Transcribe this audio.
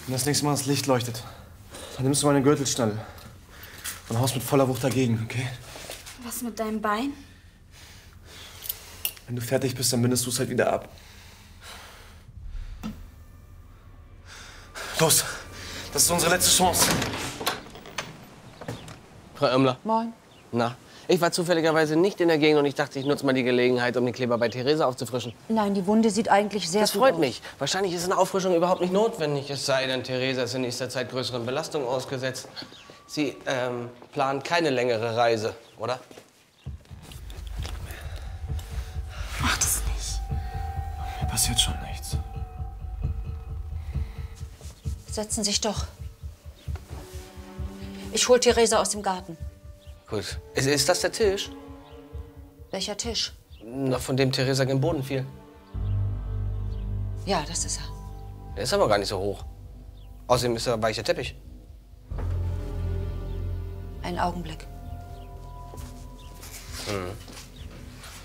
Wenn das nächste Mal das Licht leuchtet, dann nimmst du meine Gürtelschnalle und haust mit voller Wucht dagegen, okay? Was mit deinem Bein? Wenn du fertig bist, dann bindest du es halt wieder ab. Los, das ist unsere letzte Chance. Frau Irmler. Moin. Na, ich war zufälligerweise nicht in der Gegend und ich dachte, ich nutze mal die Gelegenheit, um den Kleber bei Theresa aufzufrischen. Nein, die Wunde sieht eigentlich sehr Das gut freut aus. mich. Wahrscheinlich ist eine Auffrischung überhaupt nicht notwendig. Es sei denn, Theresa ist in nächster Zeit größeren Belastungen ausgesetzt. Sie plant keine längere Reise, oder? Mach das nicht. Mir passiert schon nichts. Setzen Sie sich doch. Ich hol Theresa aus dem Garten. Gut. Ist das der Tisch? Welcher Tisch? Na, von dem Theresa gen Boden fiel. Ja, das ist er. Der ist aber gar nicht so hoch. Außerdem ist er weicher Teppich. Einen Augenblick.